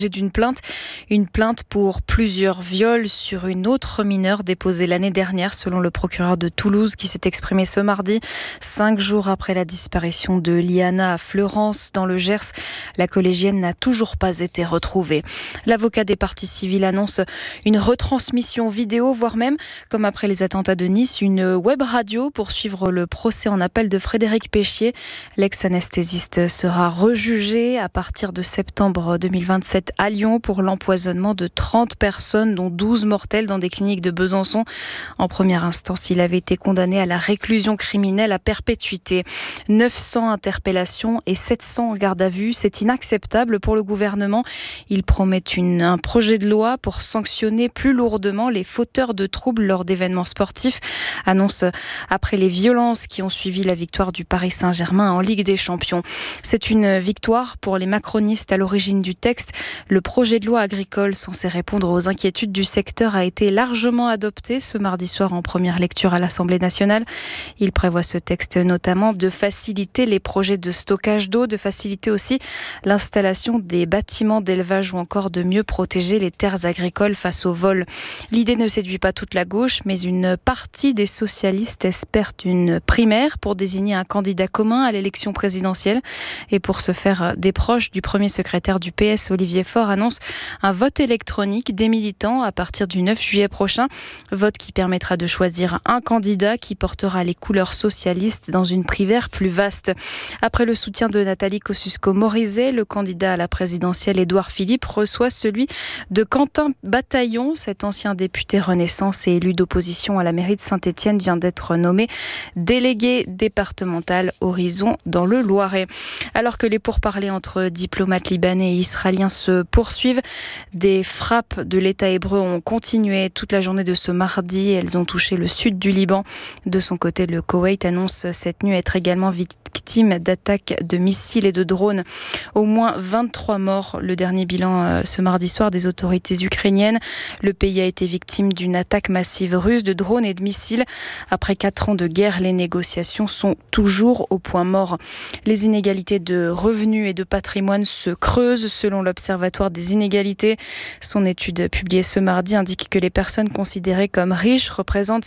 D'une une plainte pour plusieurs viols sur une autre mineure déposée l'année dernière selon le procureur de Toulouse qui s'est exprimé ce mardi, 5 jours après la disparition de Liana à Fleurance dans le Gers. La collégienne n'a toujours pas été retrouvée. L'avocat des parties civiles annonce une retransmission vidéo, voire même, comme après les attentats de Nice, une web radio pour suivre le procès en appel de Frédéric Péchier. L'ex-anesthésiste sera rejugé à partir de septembre 2027 à Lyon pour l'empoisonnement de 30 personnes, dont 12 mortels dans des cliniques de Besançon. En première instance, il avait été condamné à la réclusion criminelle à perpétuité. 900 interpellations et 700 gardes à vue, c'est inacceptable pour le gouvernement. Il promet un projet de loi pour sanctionner plus lourdement les fauteurs de troubles lors d'événements sportifs. Annonce après les violences qui ont suivi la victoire du Paris Saint-Germain en Ligue des Champions. C'est une victoire pour les macronistes à l'origine du texte. Le projet de loi agricole censé répondre aux inquiétudes du secteur a été largement adopté ce mardi soir en première lecture à l'Assemblée nationale. Il prévoit ce texte notamment de faciliter les projets de stockage d'eau, de faciliter aussi l'installation des bâtiments d'élevage ou encore de mieux protéger les terres agricoles face au vol. L'idée ne séduit pas toute la gauche, mais une partie des socialistes espère une primaire pour désigner un candidat commun à l'élection présidentielle. Et pour ce faire, des proches du premier secrétaire du PS, Olivier Faure, annonce un vote électronique des militants à partir du 9 juillet prochain. Vote qui permettra de choisir un candidat qui portera les couleurs socialistes dans une primaire plus vaste. Après le soutien de Nathalie Kosciusko-Morizet, le candidat à la présidentielle Édouard Philippe reçoit celui de Quentin Bataillon. Cet ancien député Renaissance et élu d'opposition à la mairie de Saint-Étienne vient d'être nommé délégué départemental Horizon dans le Loiret. Alors que les pourparlers entre diplomates libanais et israéliens se poursuivent, des frappes de l'État hébreu ont continué toute la journée de ce mardi. Elles ont touché le sud du Liban. De son côté, le Koweït annonce cette nuit être également victime d'attaques de missiles et de drones. Au moins 23 morts. Le dernier bilan ce mardi soir des autorités ukrainiennes. Le pays a été victime d'une attaque massive russe de drones et de missiles. Après 4 ans de guerre, les négociations sont toujours au point mort. Les inégalités de revenus et de patrimoine se creusent selon l'Observatoire des inégalités. Son étude publiée ce mardi indique que les personnes considérées comme riches représentent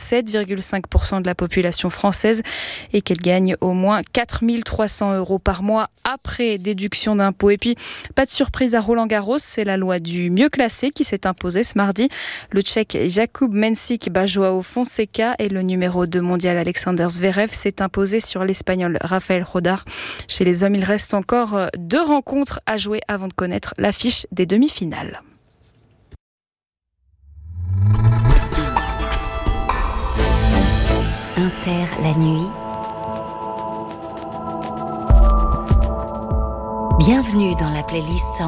7,5% de la population française et qu'elles gagnent au moins 4 300 € par mois après déduction d'impôts. Et puis, pas de surprise à Roland-Garros, c'est la loi du mieux classé qui s'est imposée ce mardi. Le Tchèque Jakub Mensik bat Joao Fonseca et le numéro 2 mondial Alexander Zverev s'est imposé sur l'Espagnol Rafael Rodar. Chez les hommes, il reste encore 2 rencontres à jouer avant de connaître l'affiche des demi-finales. Inter la nuit. Bienvenue dans la playlist